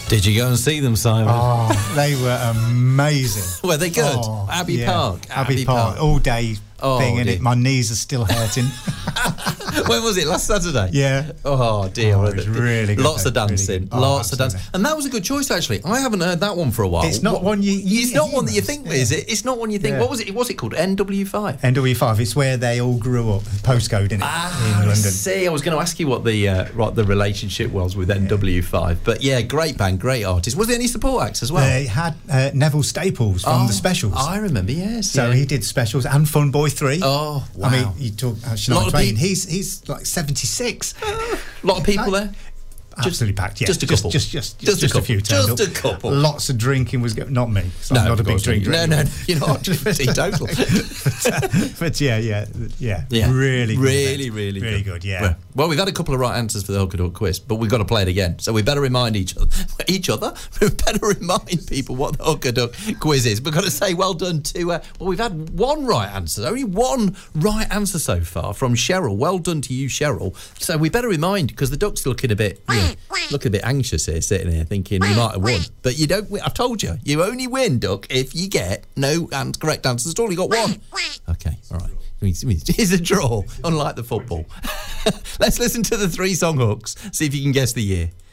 Did you go and see them, Simon? Oh, they were amazing. Were they good? Oh, Abbey Park. Abbey Park. All day thing in it. My knees are still hurting. When was it? Last Saturday? Yeah. Oh, dear. Oh, it was really good. Lots of dancing. Really lots of dancing. And that was a good choice, actually. I haven't heard that one for a while. It's not one you... It's not one that you think, is it? It's not one you think... Yeah. What's it called? NW5? NW5. It's where they all grew up. Postcode, in London. I see. I was going to ask you what the relationship was with NW5. But yeah, great band, great artist. Was there any support acts as well? They had Neville Staples from the Specials. I remember, yes. So he did Specials and Fun Boy 3. Oh, wow. I mean, you talk Shania Twain. He's like 76. A lot of people there. Absolutely packed, yeah. Just a couple. Just a few. Just a couple. Lots of drinking was going. Not me. So I'm not a big drinker. No, you're not. Teetotal. But yeah. Really good. Yeah. Well, we've had a couple of right answers for the Hooker Duck quiz, but we've got to play it again. So we better remind each other. We better remind people what the Hooker Duck quiz is. We've got to say well done to. Well, we've had one right answer. Only one right answer so far from Cheryl. Well done to you, Cheryl. So we better remind, because the duck's looking a bit anxious here, sitting here, thinking you might have won. But you don't win. I've told you, you only win, Duck, if you get no correct answers at all. You got one. Okay, all right. It's a draw, unlike the football. Let's listen to the 3 song hooks, see if you can guess the year.